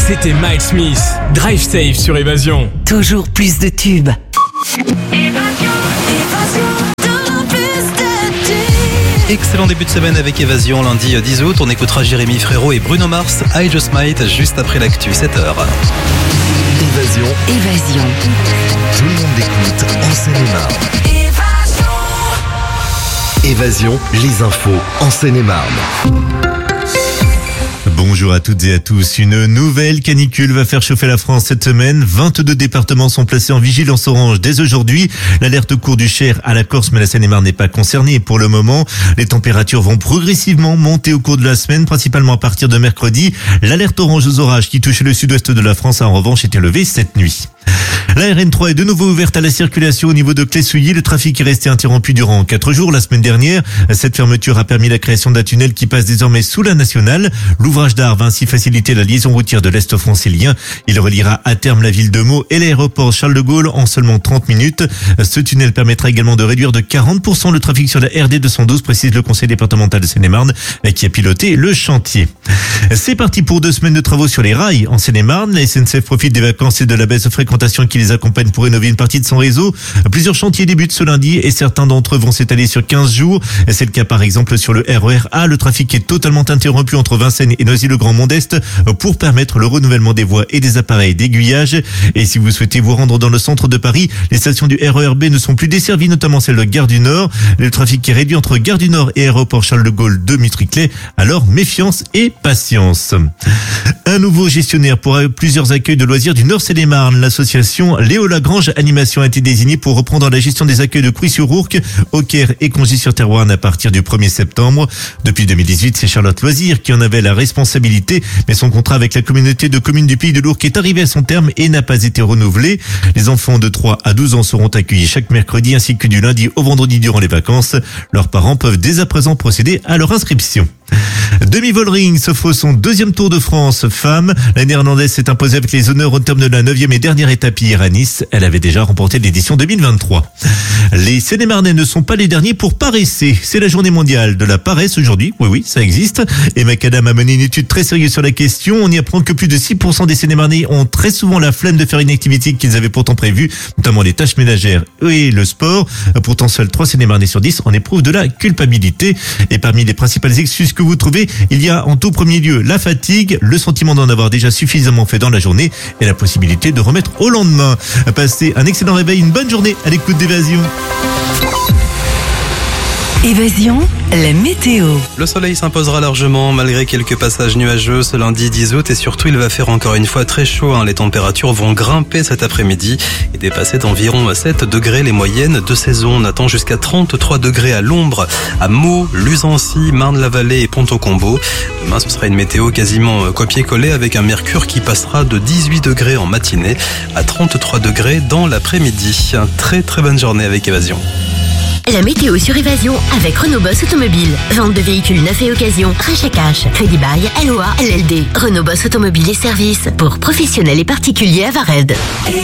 C'était Mike Smith. Drive Safe sur Évasion. Toujours plus de tubes. Excellent début de semaine avec Évasion, lundi 10 août. On écoutera Jérémy Frérot et Bruno Mars, I Just Might, juste après l'actu, 7h. Évasion. Tout le monde l'écoute en Seine-et-Marne. Évasion, les infos en Seine-et-Marne. Bonjour à toutes et à tous. Une nouvelle canicule va faire chauffer la France cette semaine. 22 départements sont placés en vigilance orange dès aujourd'hui. L'alerte court du Cher à la Corse, mais la Seine-et-Marne n'est pas concernée pour le moment. Les températures vont progressivement monter au cours de la semaine, principalement à partir de mercredi. L'alerte orange aux orages qui touchait le sud-ouest de la France a en revanche été levée cette nuit. La RN3 est de nouveau ouverte à la circulation au niveau de Clé-Souilly. Le trafic est resté interrompu durant 4 jours la semaine dernière. Cette fermeture a permis la création d'un tunnel qui passe désormais sous la nationale. L'ouvrage d'art va ainsi faciliter la liaison routière de l'Est francilien. Il reliera à terme la ville de Meaux et l'aéroport Charles de Gaulle en seulement 30 minutes. Ce tunnel permettra également de réduire de 40% le trafic sur la RD 212, précise le conseil départemental de Seine-et-Marne qui a piloté le chantier. C'est parti pour 2 semaines de travaux sur les rails en Seine-et-Marne. La SNCF profite des vacances et de la baisse de fréquentation qui les accompagne pour rénover une partie de son réseau. Plusieurs chantiers débutent ce lundi et certains d'entre eux vont s'étaler sur 15 jours. C'est le cas par exemple sur le RER A. Le trafic est totalement interrompu entre Vincennes et Noisy-le-Grand-Mont-Est pour permettre le renouvellement des voies et des appareils d'aiguillage. Et si vous souhaitez vous rendre dans le centre de Paris, les stations du RER B ne sont plus desservies, notamment celle de Gare du Nord. Le trafic est réduit entre Gare du Nord et aéroport Charles de Gaulle de Mitriclé. Alors méfiance et patience. Un nouveau gestionnaire pour plusieurs accueils de loisirs du Nord Seine-et-Marne. L'association Léo Lagrange Animation a été désignée pour reprendre la gestion des accueils de Crouy-sur-Ourcq, Auxerre et Congy-sur-Thérouanne à partir du 1er septembre. Depuis 2018, c'est Charlotte Loisir qui en avait la responsabilité, mais son contrat avec la communauté de communes du Pays de l'Ourcq est arrivé à son terme et n'a pas été renouvelé. Les enfants de 3 à 12 ans seront accueillis chaque mercredi ainsi que du lundi au vendredi durant les vacances. Leurs parents peuvent dès à présent procéder à leur inscription. Demi-Vollering s'offre son 2e Tour de France femme. La Néerlandaise s'est imposée avec les honneurs au terme de la 9e et dernière étape hier à Nice. Elle avait déjà remporté l'édition 2023. Les Seine-et-Marnais ne sont pas les derniers pour paresser. C'est la journée mondiale de la paresse aujourd'hui. Oui, ça existe. Et Macadam a mené une étude très sérieuse sur la question. On y apprend que plus de 6% des Seine-et-Marnais ont très souvent la flemme de faire une activité qu'ils avaient pourtant prévue, notamment les tâches ménagères et le sport. Pourtant, seuls 3 Seine-et-Marnais sur 10 en éprouvent de la culpabilité. Et parmi les principales excuses que vous trouvez, il y a en tout premier lieu la fatigue, le sentiment d'en avoir déjà suffisamment fait dans la journée et la possibilité de remettre au lendemain. Passez un excellent réveil, une bonne journée à l'écoute d'Évasion. Évasion, la météo. Le soleil s'imposera largement malgré quelques passages nuageux ce lundi 10 août et surtout il va faire encore une fois très chaud. Les températures vont grimper cet après-midi et dépasser d'environ 7 degrés les moyennes de saison. On attend jusqu'à 33 degrés à l'ombre, à Meaux, Luzancy, Marne-la-Vallée et Pont-au-Combo. Demain ce sera une météo quasiment copier-coller avec un mercure qui passera de 18 degrés en matinée à 33 degrés dans l'après-midi. Une très bonne journée avec Évasion. La météo sur Évasion avec Renault Boss Automobile. Vente de véhicules neufs et occasion, rachat cash, crédit bail, LOA, LLD. Renault Boss Automobile et services pour professionnels et particuliers à Vared.